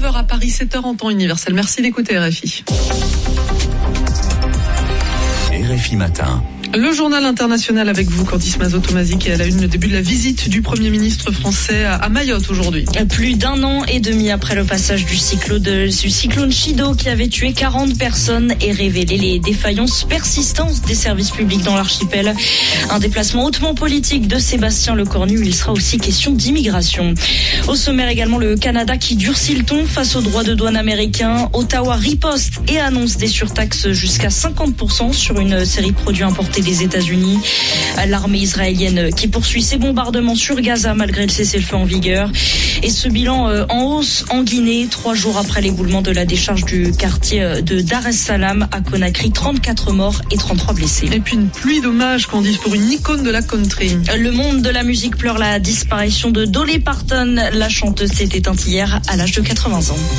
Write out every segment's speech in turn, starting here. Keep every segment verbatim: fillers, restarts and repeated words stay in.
heures à Paris, sept heures en temps universel. Merci d'écouter R F I. R F I Matin. Le journal international avec vous, Candice Mazot-Tomasi, qui est à la une, le début de la visite du Premier ministre français à Mayotte aujourd'hui. Plus d'un an et demi après le passage du cyclone, de, du cyclone Chido qui avait tué quarante personnes et révélé les défaillances persistantes des services publics dans l'archipel. Un déplacement hautement politique de Sébastien Lecornu. Il sera aussi question d'immigration. Au sommaire également, le Canada qui durcit le ton face aux droits de douane américains. Ottawa riposte et annonce des surtaxes jusqu'à cinquante pour cent sur une série de produits importés des États-Unis. L'armée israélienne qui poursuit ses bombardements sur Gaza malgré le cessez-le-feu en vigueur. Et ce bilan en hausse en Guinée, trois jours après l'éboulement de la décharge du quartier de Dar es Salaam à Conakry, trente-quatre morts et trente-trois blessés. Et puis une pluie d'hommages, Candice, pour une icône de la country. Le monde de la musique pleure la disparition de Dolly Parton. La chanteuse s'est éteinte hier à l'âge de quatre-vingts ans.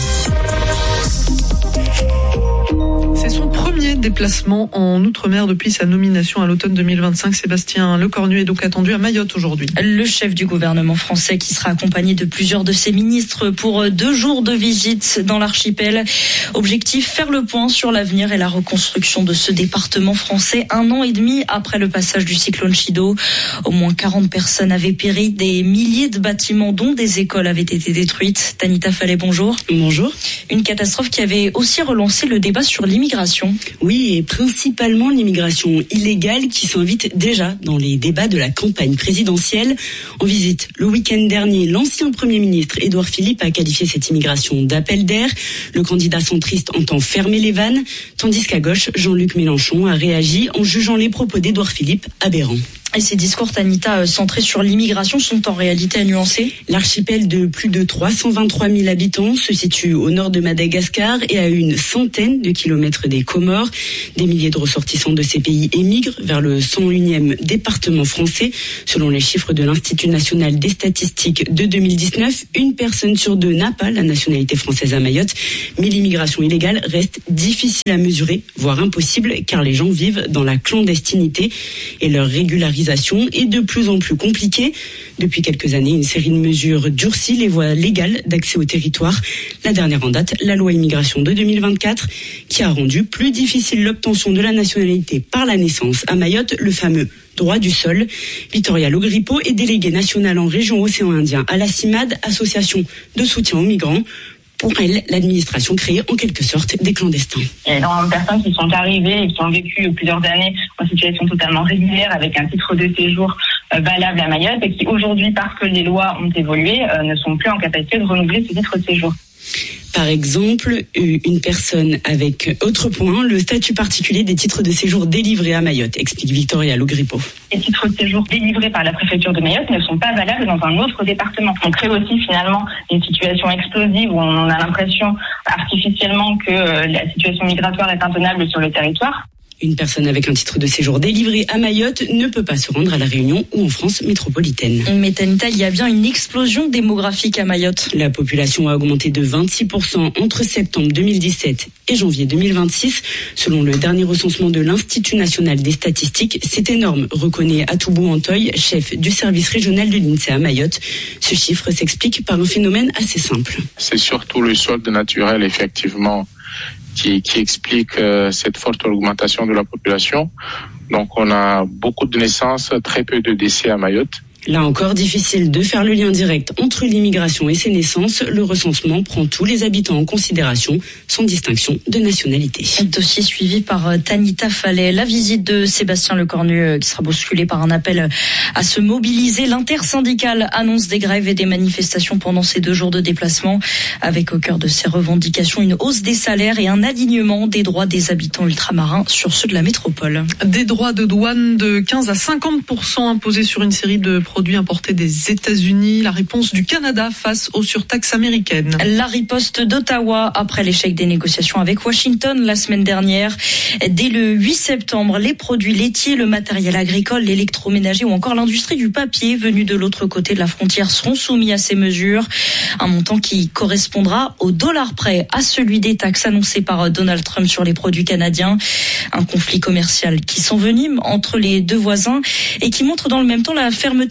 C'est son premier déplacement en Outre-mer depuis sa nomination à l'automne deux mille vingt-cinq. Sébastien Lecornu est donc attendu à Mayotte aujourd'hui. Le chef du gouvernement français qui sera accompagné de plusieurs de ses ministres pour deux jours de visite dans l'archipel. Objectif, faire le point sur l'avenir et la reconstruction de ce département français un an et demi après le passage du cyclone Chido. Au moins quarante personnes avaient péri, des milliers de bâtiments dont des écoles avaient été détruites. Tanita Fallet, bonjour. Bonjour. Une catastrophe qui avait aussi relancé le débat sur l'immigration. Oui, et principalement l'immigration illégale qui s'invite déjà dans les débats de la campagne présidentielle. En visite le week-end dernier, l'ancien Premier ministre Édouard Philippe a qualifié cette immigration d'appel d'air. Le candidat centriste entend fermer les vannes, tandis qu'à gauche, Jean-Luc Mélenchon a réagi en jugeant les propos d'Édouard Philippe aberrants. Et ces discours, Tanita, centrés sur l'immigration sont en réalité à nuancer. L'archipel de plus de trois cent vingt-trois mille habitants se situe au nord de Madagascar et à une centaine de kilomètres des Comores. Des milliers de ressortissants de ces pays émigrent vers le cent unième département français. Selon les chiffres de l'Institut national des statistiques de deux mille dix-neuf, une personne sur deux n'a pas la nationalité française à Mayotte. Mais l'immigration illégale reste difficile à mesurer, voire impossible, car les gens vivent dans la clandestinité et leur régularisation est de plus en plus compliquée. Depuis quelques années, une série de mesures durcit les voies légales d'accès au territoire. La dernière en date, la loi immigration de deux mille vingt-quatre, qui a rendu plus difficile l'obtention de la nationalité par la naissance à Mayotte, le fameux droit du sol. Victoria Logripo est déléguée nationale en région Océan Indien à la CIMAD, association de soutien aux migrants. Pour elle, l'administration crée en quelque sorte des clandestins. Il y a énormément de personnes qui sont arrivées et qui ont vécu plusieurs années en situation totalement régulière avec un titre de séjour valable à Mayotte et qui aujourd'hui, parce que les lois ont évolué, ne sont plus en capacité de renouveler ce titre de séjour. Par exemple, une personne avec autre point, le statut particulier des titres de séjour délivrés à Mayotte, explique Victoria Logripo. Les titres de séjour délivrés par la préfecture de Mayotte ne sont pas valables dans un autre département. On crée aussi finalement une situation explosive où on a l'impression artificiellement que la situation migratoire est intenable sur le territoire. Une personne avec un titre de séjour délivré à Mayotte ne peut pas se rendre à La Réunion ou en France métropolitaine. Mais Tanita, il y a bien une explosion démographique à Mayotte. La population a augmenté de vingt-six pour cent entre septembre deux mille dix-sept et janvier deux mille vingt-six. Selon le dernier recensement de l'Institut national des statistiques, c'est énorme, reconnaît Atoubou Antoy, chef du service régional de l'INSEE à Mayotte. Ce chiffre s'explique par un phénomène assez simple. C'est surtout le solde naturel, effectivement, Qui, qui explique euh, cette forte augmentation de la population. Donc on a beaucoup de naissances, très peu de décès à Mayotte. Là encore, difficile de faire le lien direct entre l'immigration et ses naissances. Le recensement prend tous les habitants en considération, sans distinction de nationalité. Dossier suivi par Tanita Fallet. La visite de Sébastien Lecornu qui sera bousculée par un appel à se mobiliser. L'intersyndicale annonce des grèves et des manifestations pendant ces deux jours de déplacement, avec au cœur de ces revendications une hausse des salaires et un alignement des droits des habitants ultramarins sur ceux de la métropole. Des droits de douane de quinze à cinquante pour cent imposés sur une série de produits importés des États-Unis. La réponse du Canada face aux surtaxes américaines. La riposte d'Ottawa après l'échec des négociations avec Washington la semaine dernière. Dès le huit septembre, les produits laitiers, le matériel agricole, l'électroménager ou encore l'industrie du papier venus de l'autre côté de la frontière seront soumis à ces mesures. Un montant qui correspondra au dollar près à celui des taxes annoncées par Donald Trump sur les produits canadiens. Un conflit commercial qui s'envenime entre les deux voisins et qui montre dans le même temps la fermeté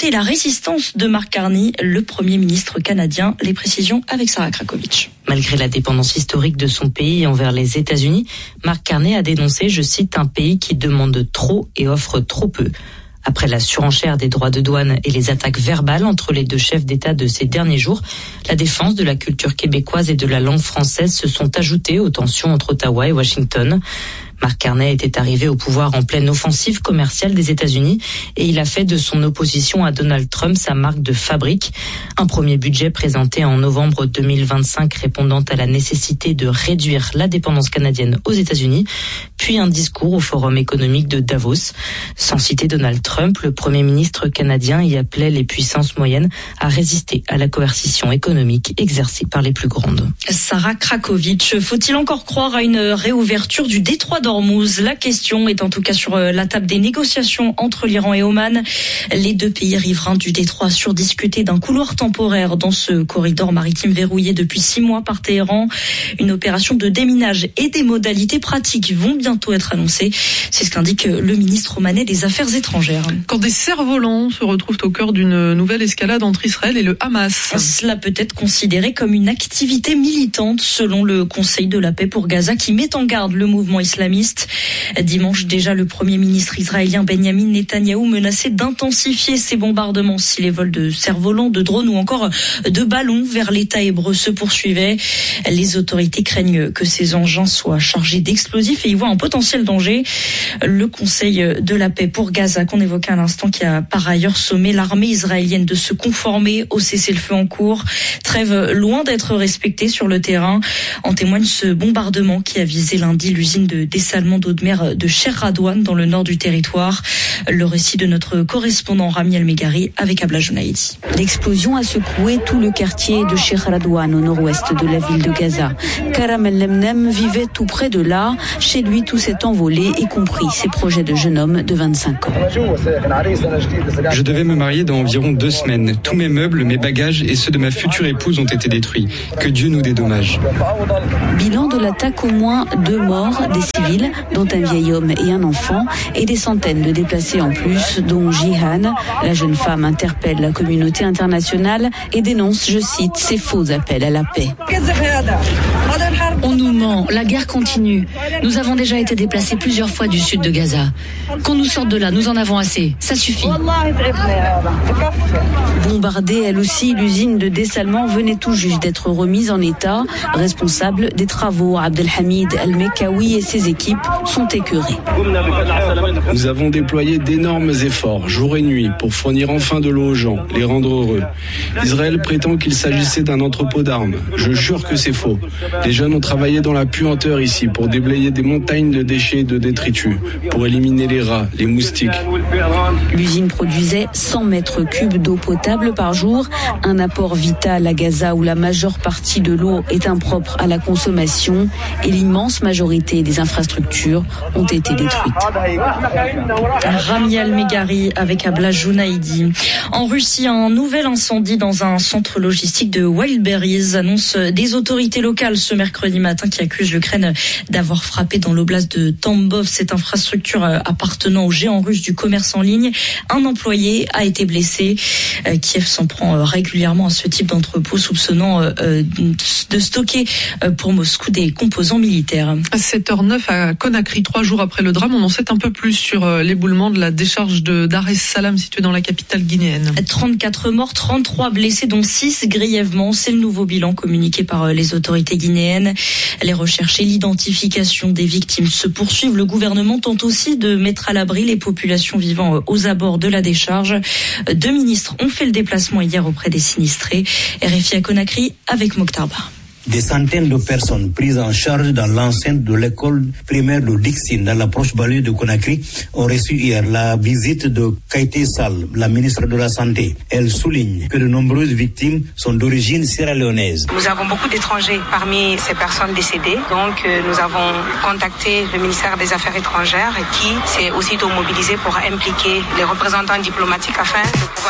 fêter la résistance de Mark Carney, le Premier ministre canadien. Les précisions avec Sarah Krakovic. Malgré la dépendance historique de son pays envers les États-Unis, Mark Carney a dénoncé, je cite, un pays qui demande trop et offre trop peu. Après la surenchère des droits de douane et les attaques verbales entre les deux chefs d'État de ces derniers jours, la défense de la culture québécoise et de la langue française se sont ajoutées aux tensions entre Ottawa et Washington. Mark Carney était arrivé au pouvoir en pleine offensive commerciale des États-Unis et il a fait de son opposition à Donald Trump sa marque de fabrique. Un premier budget présenté en novembre deux mille vingt-cinq répondant à la nécessité de réduire la dépendance canadienne aux États-Unis, puis un discours au Forum économique de Davos. Sans citer Donald Trump, le Premier ministre canadien y appelait les puissances moyennes à résister à la coercition économique exercée par les plus grandes. Sarah Krakovic, faut-il encore croire à une réouverture du détroit d'Ormuz? La question est en tout cas sur la table des négociations entre l'Iran et Oman. Les deux pays riverains du détroit surdiscutaient d'un couloir temporaire dans ce corridor maritime verrouillé depuis six mois par Téhéran. Une opération de déminage et des modalités pratiques vont bientôt être annoncées. C'est ce qu'indique le ministre omanais des Affaires étrangères. Quand des cerfs-volants se retrouvent au cœur d'une nouvelle escalade entre Israël et le Hamas. Cela peut être considéré comme une activité militante selon le Conseil de la paix pour Gaza qui met en garde le mouvement islamiste. Dimanche déjà, le Premier ministre israélien Benjamin Netanyahou menaçait d'intensifier ses bombardements si les vols de cerfs-volants, de drones ou encore de ballons vers l'État hébreu se poursuivaient. Les autorités craignent que ces engins soient chargés d'explosifs et y voient un potentiel danger. Le Conseil de la paix pour Gaza, qu'on évoquait à l'instant, qui a par ailleurs sommé l'armée israélienne de se conformer au cessez-le-feu en cours. Trêve loin d'être respectée sur le terrain. En témoigne ce bombardement qui a visé lundi l'usine de dessalement d'eau de mer de Cher Radouane dans le nord du territoire. Le récit de notre correspondant Rami El-Megari avec Abla Jounaïdi. L'explosion a secoué tout le quartier de Cher Radouane au nord-ouest de la ville de Gaza. Karam El-Lemnem vivait tout près de là. Chez lui, tout s'est envolé, y compris ses projets de jeune homme de vingt-cinq ans. Je devais me marier dans environ deux semaines. Tous mes meubles, mes bagages et ceux de ma future épouse ont été détruits. Que Dieu nous dédommage. Bilan de l'attaque, au moins deux morts, des civils, dont un vieil homme et un enfant, et des centaines de déplacés en plus, dont Jihan. La jeune femme interpelle la communauté internationale et dénonce, je cite, ces faux appels à la paix. On nous ment, la guerre continue. Nous avons déjà été déplacés plusieurs fois du sud de Gaza. Qu'on nous sorte de là, nous en avons assez. Ça suffit. Bombardée, elle aussi, l'usine de dessalement venait tout juste d'être remise en état. Responsable des travaux, Abdelhamid El-Mekawi et ses équipes sont écœurés. Nous avons déployé d'énormes efforts, jour et nuit, pour fournir enfin de l'eau aux gens, les rendre heureux. Israël prétend qu'il s'agissait d'un entrepôt d'armes. Je jure que c'est faux. Les jeunes ont travaillé dans la puanteur ici pour déblayer des montagnes de déchets et de détritus, pour éliminer les rats, les moustiques. L'usine produisait cent mètres cubes d'eau potable par jour, un apport vital à Gaza où la majeure partie de l'eau est impropre à la consommation et l'immense majorité des infrastructures ont été détruites. Rami El-Megari avec Abla Jounaïdi. En Russie, un nouvel incendie dans un centre logistique de Wildberries, annonce des autorités locales ce mercredi matin qui accusent l'Ukraine d'avoir frappé dans l'oblast de Tambov cette infrastructure appartenant au géant russe du commerce en ligne. Un employé a été blessé. Kiev s'en prend régulièrement à ce type d'entrepôt, soupçonnant de stocker pour Moscou des composants militaires. À sept heures neuf à Conakry, trois jours après le drame, on en sait un peu plus sur l'éboulement de la décharge de Dar es Salaam située dans la capitale guinéenne. trente-quatre morts, trente-trois blessés, dont six grièvement. C'est le nouveau bilan communiqué par les autorités guinéennes. Les recherches et l'identification des victimes se poursuivent. Le gouvernement tente aussi de mettre à l'abri les populations vivant aux abords de la décharge. Deux ministres ont fait le déplacement hier auprès des sinistrés. R F I à Conakry avec Mokhtar Ba. Des centaines de personnes prises en charge dans l'enceinte de l'école primaire de Dixine, dans la proche banlieue de Conakry, ont reçu hier la visite de Kaité Sall, la ministre de la Santé. Elle souligne que de nombreuses victimes sont d'origine sierra-léonaise. Nous avons beaucoup d'étrangers parmi ces personnes décédées. Donc, euh, nous avons contacté le ministère des Affaires étrangères qui s'est aussitôt mobilisé pour impliquer les représentants diplomatiques afin de pouvoir